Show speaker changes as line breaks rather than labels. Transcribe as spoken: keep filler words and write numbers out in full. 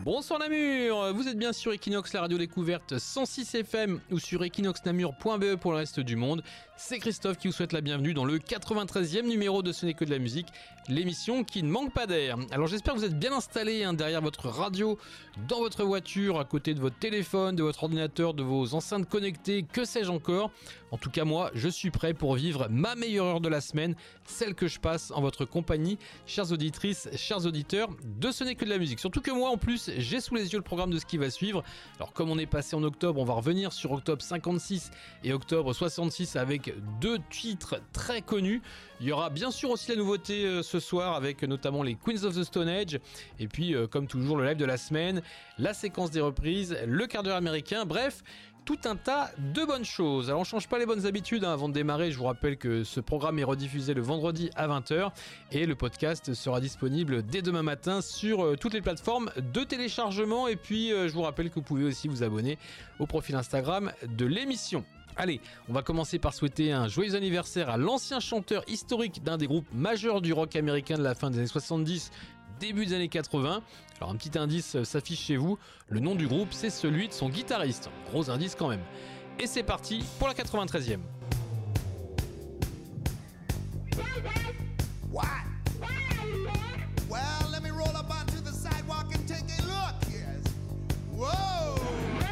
Bonsoir Namur, vous êtes bien sur Equinox, la radio découverte cent six F M ou sur equinox namur point b e pour le reste du monde. C'est Christophe qui vous souhaite la bienvenue dans le quatre-vingt-treizième numéro de Ce n'est que de la musique, l'émission qui ne manque pas d'air. Alors j'espère que vous êtes bien installés hein, derrière votre radio, dans votre voiture, à côté de votre téléphone, de votre ordinateur, de vos enceintes connectées, que sais-je encore. En tout cas moi, je suis prêt pour vivre ma meilleure heure de la semaine, celle que je passe en votre compagnie, chères auditrices, chers auditeurs de Ce n'est que de la musique. Surtout que moi en plus, j'ai sous les yeux le programme de ce qui va suivre. Alors comme on est passé en octobre, on va revenir sur octobre cinquante-six et octobre soixante-six avec deux titres très connus. Il y aura bien sûr aussi la nouveauté euh, ce soir avec notamment les Queens of the Stone Age. Et puis euh, comme toujours le live de la semaine, la séquence des reprises, le quart d'heure américain, bref... tout un tas de bonnes choses. Alors on change pas les bonnes habitudes hein. Avant de démarrer, je vous rappelle que ce programme est rediffusé le vendredi à vingt heures et le podcast sera disponible dès demain matin sur euh, toutes les plateformes de téléchargement. Et puis euh, je vous rappelle que vous pouvez aussi vous abonner au profil Instagram de l'émission. Allez, on va commencer par souhaiter un joyeux anniversaire à l'ancien chanteur historique d'un des groupes majeurs du rock américain de la fin des années soixante-dix, début des années quatre-vingts. Alors un petit indice s'affiche chez vous, le nom du groupe c'est celui de son guitariste. Gros indice quand même. Et c'est parti pour la quatre-vingt-treizième.